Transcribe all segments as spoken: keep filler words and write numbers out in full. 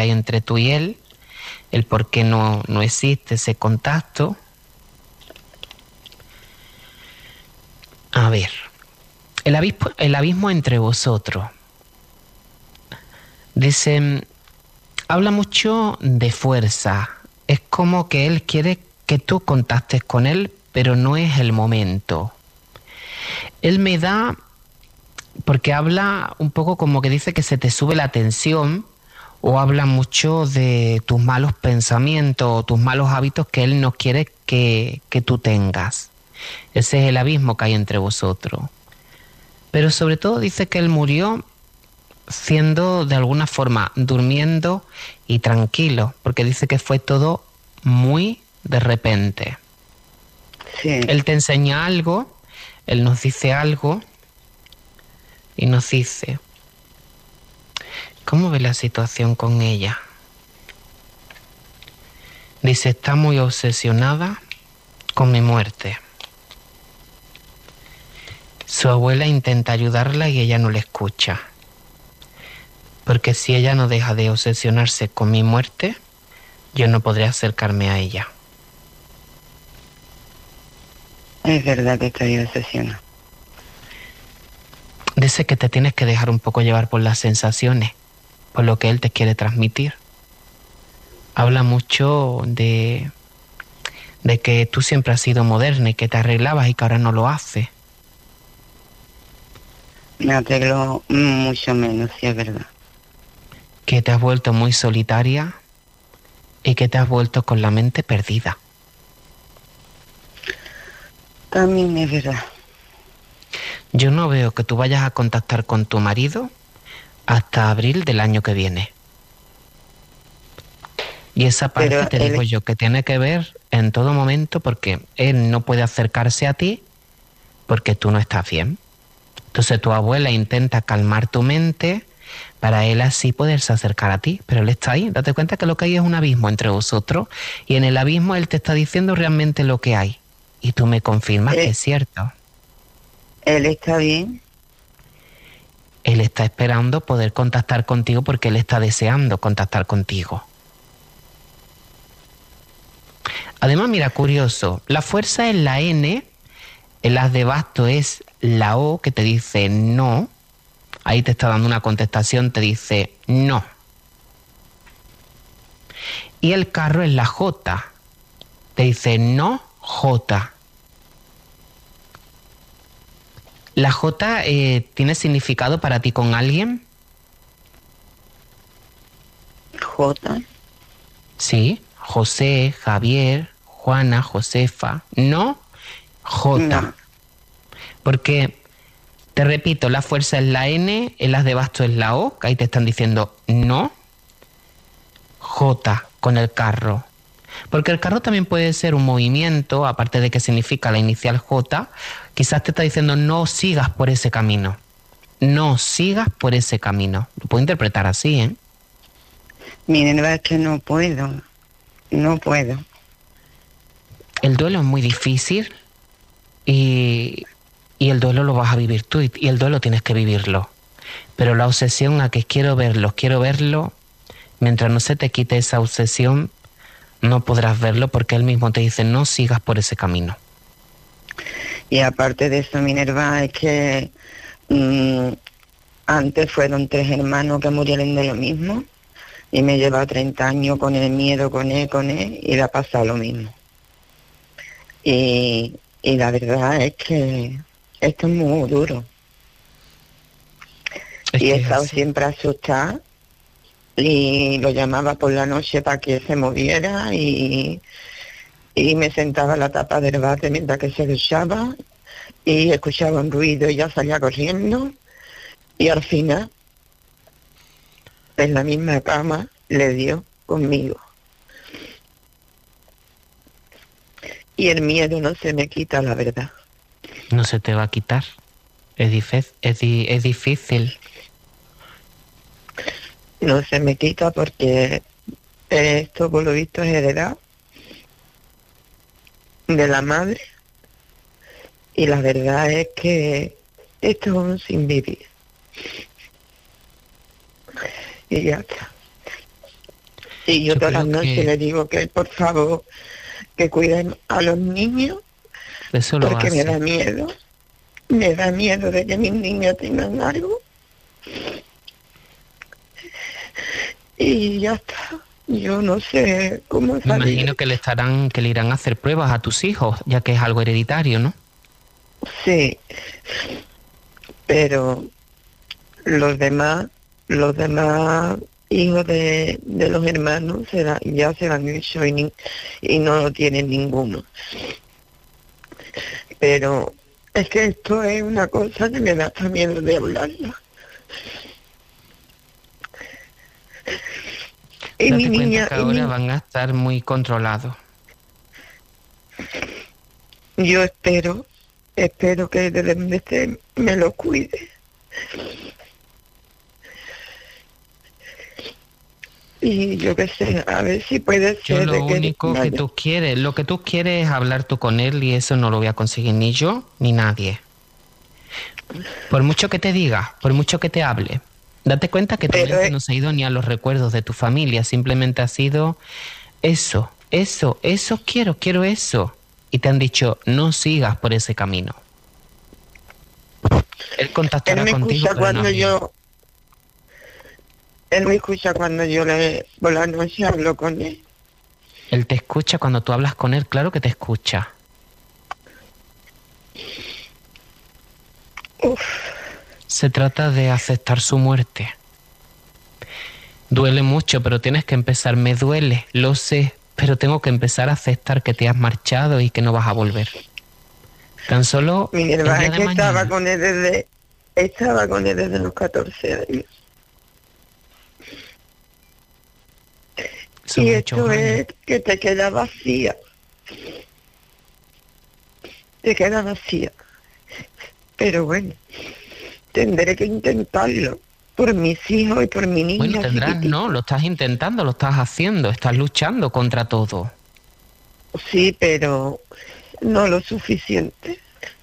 hay entre tú y él, el por qué no, no existe ese contacto. A ver, el abismo, el abismo entre vosotros. Dicen, habla mucho de fuerza. Es como que él quiere que tú contactes con él, pero no es el momento. Él me da, porque habla un poco como que dice que se te sube la tensión, o habla mucho de tus malos pensamientos o tus malos hábitos que él no quiere que, que tú tengas. Ese es el abismo que hay entre vosotros. Pero sobre todo dice que él murió siendo de alguna forma durmiendo y tranquilo, porque dice que fue todo muy de repente. Sí. Él te enseña algo, él nos dice algo y nos dice, ¿cómo ve la situación con ella? Dice, está muy obsesionada con mi muerte. Su abuela intenta ayudarla y ella no le escucha. Porque si ella no deja de obsesionarse con mi muerte, yo no podré acercarme a ella. Es verdad que estoy obsesionada. Dice que te tienes que dejar un poco llevar por las sensaciones, por lo que él te quiere transmitir. Habla mucho de, de que tú siempre has sido moderna y que te arreglabas y que ahora no lo haces. Me arreglo mucho menos, sí es verdad. Que te has vuelto muy solitaria y que te has vuelto con la mente perdida. También es verdad. Yo no veo que tú vayas a contactar con tu marido hasta abril del año que viene. Y esa parte Pero te él... digo yo que tiene que ver en todo momento porque él no puede acercarse a ti porque tú no estás bien. Entonces tu abuela intenta calmar tu mente para él así poderse acercar a ti, pero él está ahí. Date cuenta que lo que hay es un abismo entre vosotros y en el abismo él te está diciendo realmente lo que hay y tú me confirmas Eh, que es cierto. ¿Él está bien? Él está esperando poder contactar contigo porque él está deseando contactar contigo. Además, mira, curioso, la fuerza es la N, el as de basto es la O, que te dice no. Ahí te está dando una contestación, te dice no. Y el carro es la J, te dice no, J. ¿La J eh, tiene significado para ti con alguien? ¿J? Sí, José, Javier, Juana, Josefa. No, J. No. Porque, te repito, la fuerza es la N, el as de basto es la O, que ahí te están diciendo no, J con el carro. Porque el carro también puede ser un movimiento, aparte de que significa la inicial J, quizás te está diciendo no sigas por ese camino. No sigas por ese camino. Lo puedo interpretar así, ¿eh? Miren, es que no puedo. No puedo. El duelo es muy difícil y, y el duelo lo vas a vivir tú y, y el duelo tienes que vivirlo. Pero la obsesión a que quiero verlo, quiero verlo, mientras no se te quite esa obsesión, no podrás verlo porque él mismo te dice no sigas por ese camino. Y aparte de eso, Minerva, es que mmm, antes fueron tres hermanos que murieron de lo mismo y me lleva treinta años con el miedo, con él, con él, y le ha pasado lo mismo. Y, y la verdad es que esto es muy duro. Es y he que es estado así. siempre asustada y lo llamaba por la noche para que se moviera y, y me sentaba en la tapa del bate mientras que se duchaba y escuchaba un ruido y ya salía corriendo y al final en la misma cama le dio conmigo. Y el miedo no se me quita, la verdad. No se te va a quitar. Es, difícil, es, di, es difícil. No se me quita porque esto por lo visto es heredad de la madre y la verdad es que esto es un sin vivir. Y ya está. Y yo Yo todas las creo noches que le digo que por favor que cuiden a los niños eso lo porque me hace. da miedo, me da miedo de que mis niños tengan algo y ya está. Yo no sé cómo Me salir. imagino que le estarán, que le irán a hacer pruebas a tus hijos, ya que es algo hereditario, ¿no? Sí, pero los demás, los demás hijos de, de los hermanos se la- ya se lo han hecho y, ni- y no lo tienen ninguno. Pero es que esto es una cosa que me da hasta miedo de hablarla. Y mi Date cuenta niña, que y ahora mi, van a estar muy controlados. yo espero, espero que desde donde esté me lo cuide. Y yo qué sé, a ver si puede Yo ser lo de que único que vaya. tú quieres, lo que tú quieres es hablar tú con él y eso no lo voy a conseguir ni yo ni nadie. Por mucho que te diga, por mucho que te hable, date cuenta que tu Pero mente es, no se ha ido ni a los recuerdos de tu familia, simplemente ha sido eso, eso, eso quiero, quiero eso. Y te han dicho, no sigas por ese camino. Él él contactará me contigo, escucha pero no cuando bien. yo, él me escucha cuando yo le, por la noche hablo con él. Él te escucha cuando tú hablas con él, claro que te escucha. Uf, Se trata de aceptar su muerte. Duele mucho, pero tienes que empezar. Me duele, lo sé, pero tengo que empezar a aceptar que te has marchado y que no vas a volver. Tan solo mi el hermana día es de que estaba mañana. con él desde, estaba con él desde los catorce años. Son Y muchos esto años. es que te queda vacía. Te queda vacía. Pero bueno, tendré que intentarlo. Por mis hijos y por mi Bueno, niña tendrás, no, chiquitita. lo estás intentando, lo estás haciendo, estás luchando contra todo. Sí, pero no lo suficiente.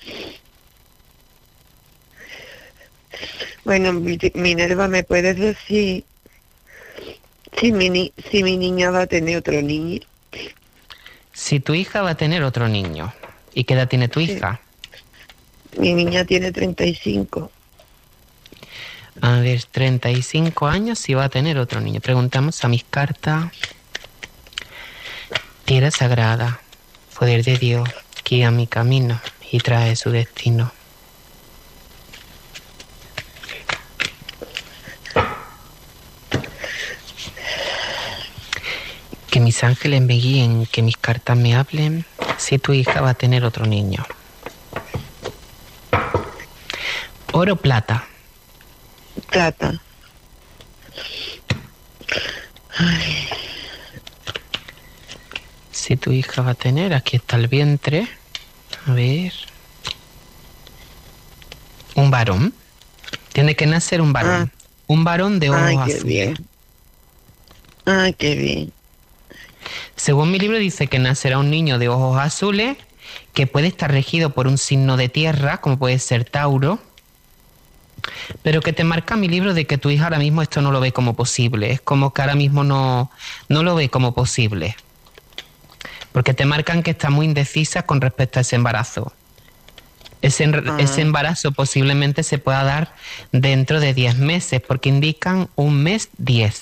Bueno, Mi- Minerva, ¿me puedes decir si mi, ni- si mi niña va a tener otro niño? Si tu hija va a tener otro niño, ¿y qué edad tiene tu Sí, hija? mi niña tiene treinta y cinco. A ver, treinta y cinco años y va a tener otro niño. Preguntamos a mis cartas. Tierra sagrada, poder de Dios, guía mi camino y trae su destino. Que mis ángeles me guíen, que mis cartas me hablen, si tu hija va a tener otro niño. Oro, plata. Plata. Si tu hija va a tener, aquí está el vientre. A ver. Un varón. Tiene que nacer un varón. Ah, Un varón de ay, ojos qué azules. bien. Ay, qué bien. Según mi libro dice que nacerá un niño de ojos azules que puede estar regido por un signo de tierra, como puede ser Tauro, pero que te marca mi libro de que tu hija ahora mismo esto no lo ve como posible. Es como que ahora mismo no, no lo ve como posible. Porque te marcan que está muy indecisa con respecto a ese embarazo. Ese, en- ese Ah, embarazo posiblemente se pueda dar dentro de diez meses, porque indican un mes diez.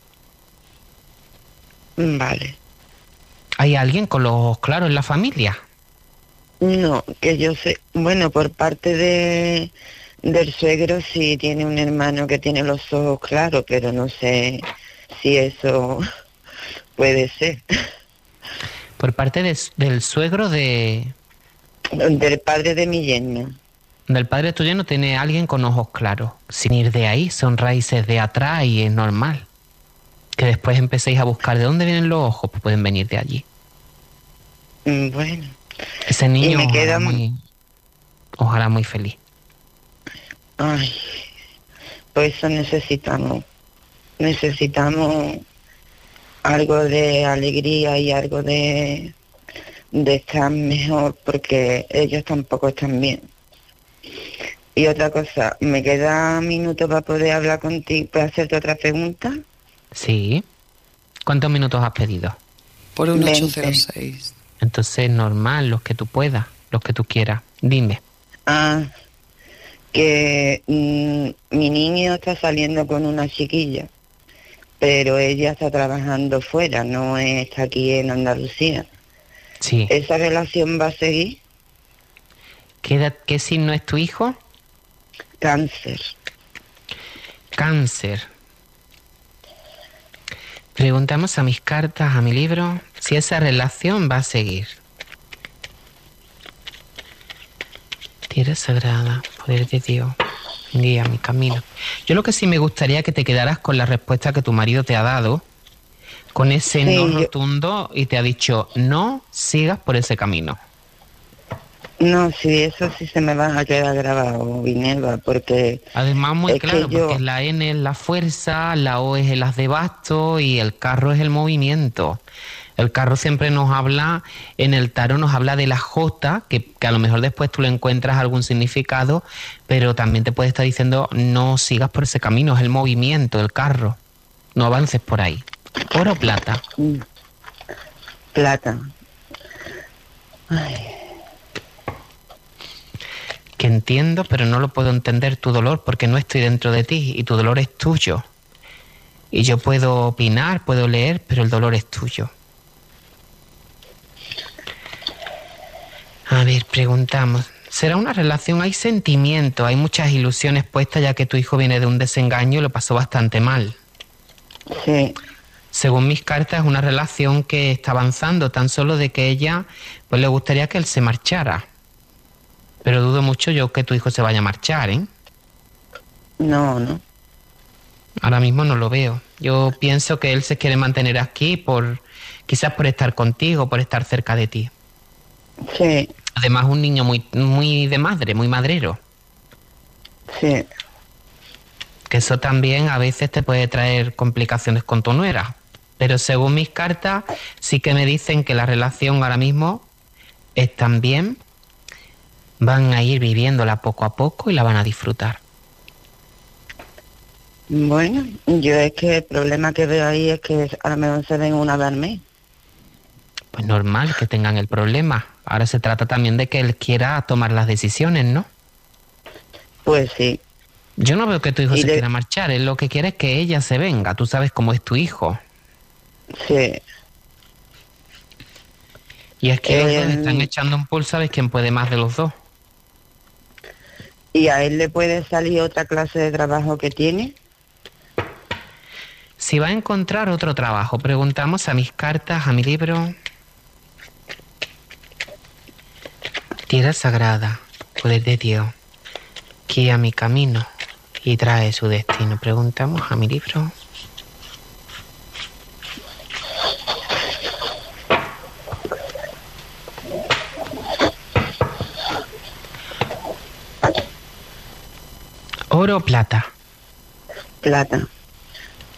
vale. ¿Hay alguien con los ojos claros en la familia? No, que yo sé, bueno, por parte de del suegro sí tiene un hermano que tiene los ojos claros, pero no sé si eso puede ser. Por parte de- del suegro de, Del padre de mi yerno. del padre tuyo no tiene alguien con ojos claros. Sin ir de ahí, son raíces de atrás y es normal. Que después empecéis a buscar de dónde vienen los ojos, pues pueden venir de allí. Mm, Bueno, Ese y niño me ojalá queda, muy, ojalá muy feliz. ay, pues eso necesitamos. Necesitamos algo de alegría y algo de, de estar mejor porque ellos tampoco están bien. Y otra cosa, ¿me queda un minuto para poder hablar contigo, para hacerte otra pregunta? Sí, ¿Cuántos minutos has pedido? Por un veinte. ocho cero seis. Entonces, normal, los que tú puedas, los que tú quieras. Dime. Ah, que mm, mi niño está saliendo con una chiquilla, pero ella está trabajando fuera, no está aquí en Andalucía. Sí. ¿Esa relación va a seguir? ¿Qué, edad- qué signo es tu hijo? Cáncer. Cáncer. Preguntamos a mis cartas, a mi libro, si esa relación va a seguir. Tierra sagrada, poder de Dios, guía mi camino. Yo lo que sí me gustaría que te quedaras con la respuesta que tu marido te ha dado, con ese Sí, no yo- rotundo, y te ha dicho, no sigas por ese camino. No, sí, eso sí se me va a quedar grabado, Vinerva, porque Además, muy es que claro, yo- porque la N es la fuerza, la O es el haz de basto y el carro es el movimiento. El carro siempre nos habla, en el tarot nos habla de la J, que, que a lo mejor después tú le encuentras algún significado, pero también te puede estar diciendo no sigas por ese camino, es el movimiento, el carro. No avances por ahí. Oro o plata. mm, plata. Ay, Que entiendo, pero no lo puedo entender tu dolor porque no estoy dentro de ti y tu dolor es tuyo. Y yo puedo opinar, puedo leer, pero el dolor es tuyo. A ver, preguntamos. ¿Será una relación? Hay sentimientos, hay muchas ilusiones puestas ya que tu hijo viene de un desengaño y lo pasó bastante mal. sí, Según mis cartas, es una relación que está avanzando, tan solo de que ella, pues le gustaría que él se marchara. Pero dudo mucho yo que tu hijo se vaya a marchar, ¿eh? no, no. Ahora mismo no lo veo. Yo pienso que él se quiere mantener aquí por, quizás por estar contigo, por estar cerca de ti. Sí, Además, un niño muy, muy de madre, muy madrero. sí, Que eso también a veces te puede traer complicaciones con tu nuera. Pero según mis cartas, sí que me dicen que la relación ahora mismo están bien, van a ir viviéndola poco a poco y la van a disfrutar. bueno, yo es que el problema que veo ahí es que a lo mejor se ven una vez al mes. Pues normal que tengan el problema. Ahora se trata también de que él quiera tomar las decisiones, ¿no? Pues sí, Yo no veo que tu hijo Y se de- quiera marchar, él lo que quiere es que ella se venga. Tú sabes cómo es tu hijo. sí. Y es que los Eh, dos están echando un pulso a ver quién puede más de los dos. ¿Y a él le puede salir otra clase de trabajo que tiene? Si va a encontrar otro trabajo, preguntamos a mis cartas, a mi libro. Tierra sagrada, poder de Dios, guía mi camino y trae su destino. Preguntamos a mi libro. Oro o plata. Plata.